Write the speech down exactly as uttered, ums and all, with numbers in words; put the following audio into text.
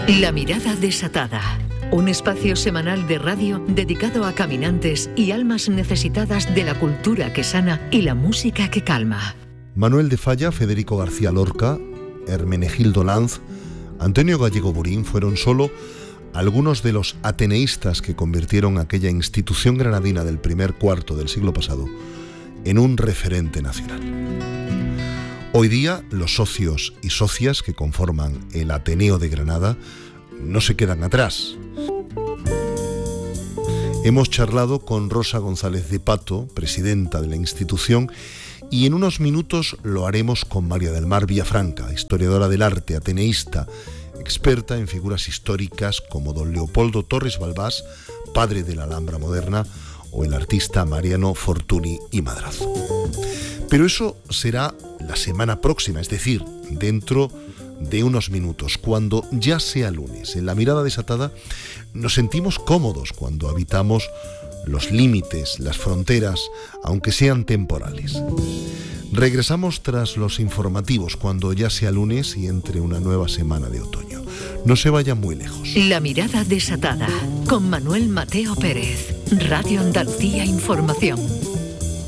La mirada desatada. Un espacio semanal de radio dedicado a caminantes y almas necesitadas de la cultura que sana y la música que calma. Manuel de Falla, Federico García Lorca, Hermenegildo Lanz, Antonio Gallego Burín fueron solo algunos de los ateneístas que convirtieron aquella institución granadina del primer cuarto del siglo pasado en un referente nacional. Hoy día, los socios y socias que conforman el Ateneo de Granada no se quedan atrás. Hemos charlado con Rosa González de Pato, presidenta de la institución, y en unos minutos lo haremos con María del Mar Villafranca, historiadora del arte, ateneísta, experta en figuras históricas como don Leopoldo Torres Balbás, padre de la Alhambra moderna, o el artista Mariano Fortuny y Madrazo. Pero eso será la semana próxima, es decir, dentro de unos minutos, cuando ya sea lunes. En La Mirada Desatada nos sentimos cómodos cuando habitamos los límites, las fronteras, aunque sean temporales. Regresamos tras los informativos cuando ya sea lunes y entre una nueva semana de otoño. No se vayan muy lejos. La Mirada Desatada, con Manuel Mateo Pérez, Radio Andalucía Información.